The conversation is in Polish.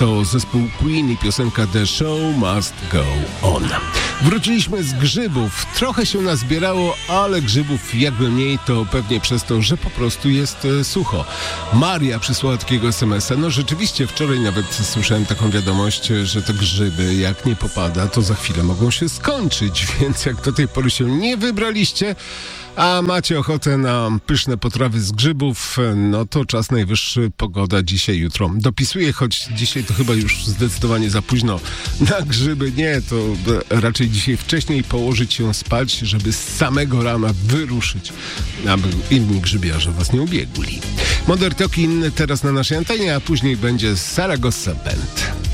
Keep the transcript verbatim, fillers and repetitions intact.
To zespół Queen i piosenka The Show Must Go On. Wróciliśmy z grzybów. Trochę się nazbierało, ale grzybów jakby mniej, to pewnie przez to, że po prostu jest e, sucho. Maria przysłała takiego es em es a. No rzeczywiście wczoraj nawet słyszałem taką wiadomość, że te grzyby jak nie popada, to za chwilę mogą się skończyć, więc jak do tej pory się nie wybraliście, a macie ochotę na pyszne potrawy z grzybów, no to czas najwyższy. Pogoda dzisiaj, jutro dopisuje, choć dzisiaj to chyba już zdecydowanie za późno na grzyby. Nie, to raczej dzisiaj wcześniej położyć się spać, żeby z samego rana wyruszyć, aby inni grzybiarze was nie ubiegli. Modern Talking teraz na naszej antenie, a później będzie Saragossa Band.